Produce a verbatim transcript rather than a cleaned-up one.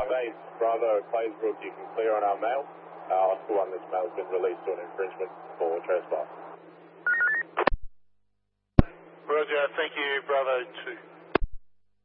base, Bravo, Claysbrook, you can clear on our mail. Uh, Oscar one, this mail has been released to an infringement for trespass. Roger, thank you, Bravo two.